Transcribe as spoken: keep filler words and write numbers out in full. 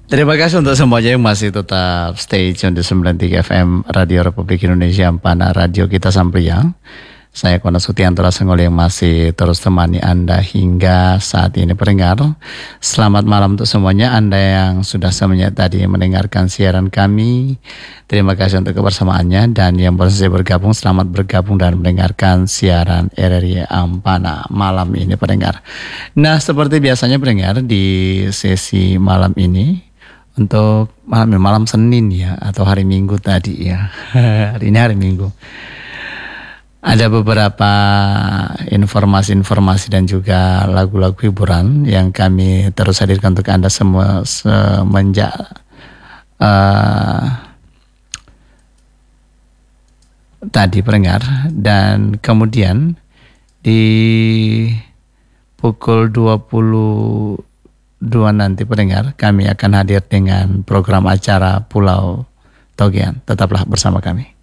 Terima kasih untuk semuanya yang masih tetap stay tune di sembilan puluh tiga F M Radio Republik Indonesia Ampana, radio kita Sampria. Saya Kona Sutianto Senggol yang masih terus temani Anda hingga saat ini pendengar. Selamat malam untuk semuanya Anda yang sudah semuanya tadi mendengarkan siaran kami. Terima kasih untuk kebersamaannya, dan yang baru saja bergabung, selamat bergabung dan mendengarkan siaran R R I Ampana malam ini pendengar. Nah, seperti biasanya pendengar di sesi malam ini, untuk malam malam Senin ya, atau hari Minggu tadi ya. Hari ini hari Minggu. Ada beberapa informasi-informasi dan juga lagu-lagu hiburan yang kami terus hadirkan untuk Anda semua semenjak uh, tadi pendengar. Dan kemudian di pukul dua puluh dua nanti pendengar, kami akan hadir dengan program acara Pulau Togean. Tetaplah bersama kami.